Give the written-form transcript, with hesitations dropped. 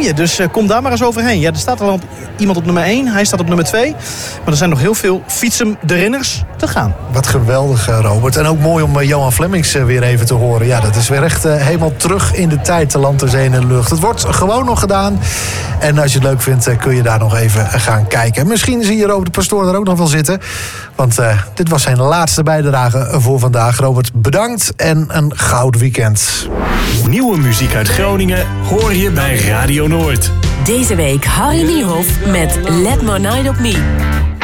je. Dus kom daar maar eens overheen. Ja, er staat al iemand op nummer 1. Hij staat op nummer 2. Maar er zijn nog heel veel fietsen de renners te gaan. Wat geweldig, Robert. En ook mooi om Johan Flemings weer even te horen. Ja, dat is weer echt helemaal terug in de tijd. De land, de zee en de lucht. Het wordt gewoon nog gedaan. En als je het leuk vindt, kun je daar nog even gaan kijken. En misschien zie je Robert de Pastoor er ook nog wel zitten. Want dit was zijn laatste bijdrage voor vandaag. Robert, bedankt en een goud weekend. Nieuwe muziek uit Groningen hoor je bij Radio Noord. Deze week Harry Niehoff met Let My Night Op Me.